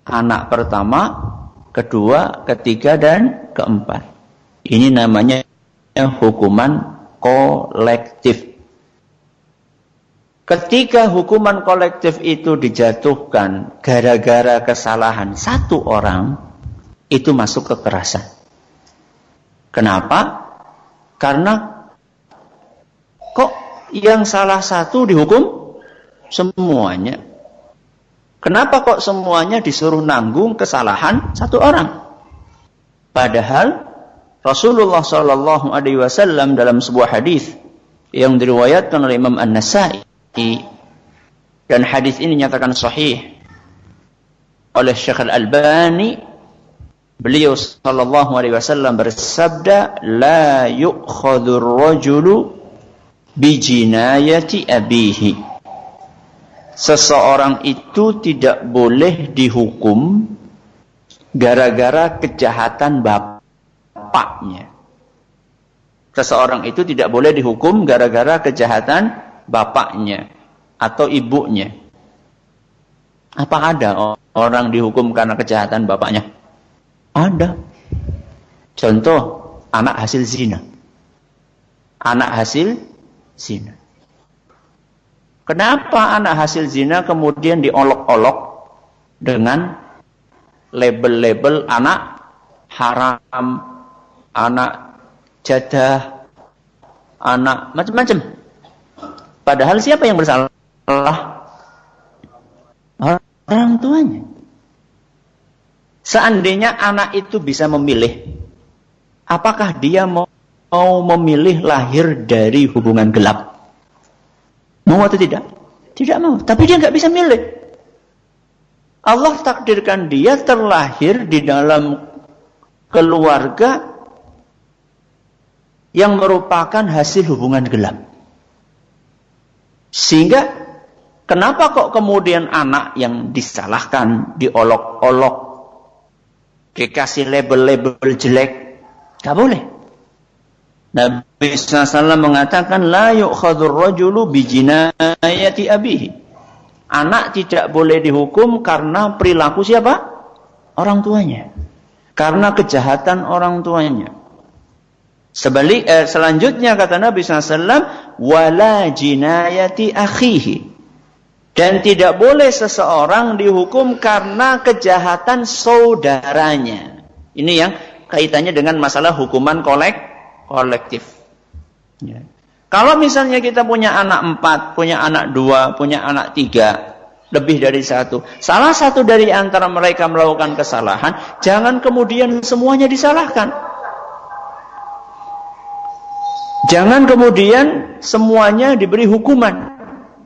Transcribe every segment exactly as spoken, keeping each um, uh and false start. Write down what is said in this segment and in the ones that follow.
Anak pertama, kedua, ketiga, dan keempat. Ini namanya hukuman kolektif. Ketika hukuman kolektif itu dijatuhkan gara-gara kesalahan satu orang, itu masuk kekerasan. Kenapa? Karena kok yang salah satu dihukum semuanya? Kenapa kok semuanya disuruh nanggung kesalahan satu orang? Padahal Rasulullah Shallallahu Alaihi Wasallam dalam sebuah hadis yang diriwayatkan oleh Imam An-Nasa'i, dan hadis ini nyatakan sahih oleh Syekh Al-Albani, beliau Shallallahu Alaihi Wasallam bersabda, la yu'khadhu ar-rajulu bi jinayati abihi. Seseorang itu tidak boleh dihukum gara-gara kejahatan bapaknya. Seseorang itu tidak boleh dihukum gara-gara kejahatan bapaknya atau ibunya. Apa ada orang dihukum karena kejahatan bapaknya? Ada. Contoh, anak hasil zina. Anak hasil zina. Kenapa anak hasil zina kemudian diolok-olok dengan label-label anak haram, anak jadah, anak macam-macam? Padahal siapa yang bersalah? Orang tuanya. Seandainya anak itu bisa memilih, apakah dia mau memilih lahir dari hubungan gelap? Mau atau tidak? Tidak mau. Tapi dia nggak bisa milih. Allah takdirkan dia terlahir di dalam keluarga yang merupakan hasil hubungan gelap. Sehingga kenapa kok kemudian anak yang disalahkan, diolok-olok, dikasih label-label jelek? Gak boleh. Nabi shallallahu alaihi wasallam mengatakan, la yu'khadhur rajulu bi jinayati abihi. Anak tidak boleh dihukum karena perilaku siapa? Orang tuanya. Karena kejahatan orang tuanya. Sebalik, eh, selanjutnya kata Nabi shallallahu alaihi wasallam, wala jinayati akhihi. Dan tidak boleh seseorang dihukum karena kejahatan saudaranya. Ini yang kaitannya dengan masalah hukuman kolek, kolektif. Ya. Kalau misalnya kita punya anak empat, punya anak dua, punya anak tiga, lebih dari satu. Salah satu dari antara mereka melakukan kesalahan, jangan kemudian semuanya disalahkan. Jangan kemudian semuanya diberi hukuman.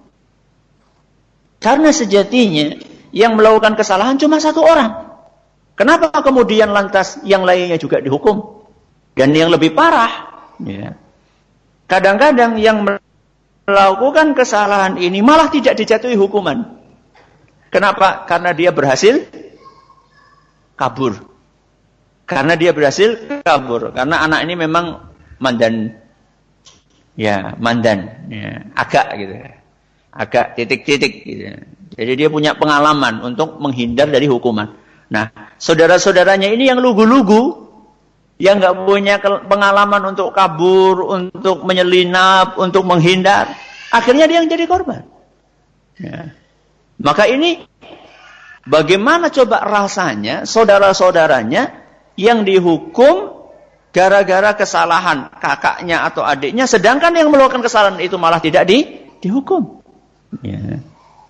Karena sejatinya yang melakukan kesalahan cuma satu orang. Kenapa kemudian lantas yang lainnya juga dihukum? Dan yang lebih parah, ya, kadang-kadang yang melakukan kesalahan ini malah tidak dijatuhi hukuman. Kenapa? Karena dia berhasil kabur. Karena dia berhasil kabur. Karena anak ini memang mandan. Ya, mandan, ya, agak gitu, agak titik-titik gitu. Jadi dia punya pengalaman untuk menghindar dari hukuman. Nah, saudara-saudaranya ini yang lugu-lugu, yang nggak punya pengalaman untuk kabur, untuk menyelinap, untuk menghindar, akhirnya dia yang jadi korban. Ya. Maka ini bagaimana coba rasanya saudara-saudaranya yang dihukum gara-gara kesalahan kakaknya atau adiknya, sedangkan yang melakukan kesalahan itu malah tidak di, dihukum. Ya.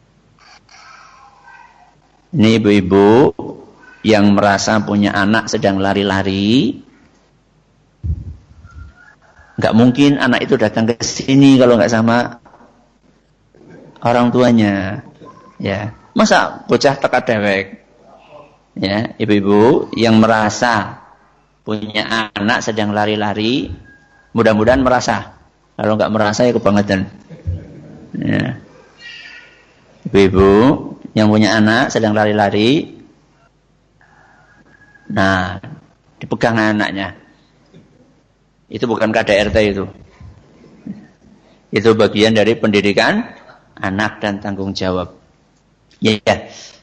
Ini ibu-ibu yang merasa punya anak sedang lari-lari, nggak mungkin anak itu datang ke sini kalau nggak sama orang tuanya. Ya, masa bocah teka dewek? Ya, ibu-ibu yang merasa punya anak sedang lari-lari, mudah-mudahan merasa. Kalau nggak merasa ya kebangetan. Ya. Ibu-ibu yang punya anak sedang lari-lari, nah dipegang anaknya. Itu bukan K D R T itu. Itu bagian dari pendidikan anak dan tanggung jawab. Ya. Yeah.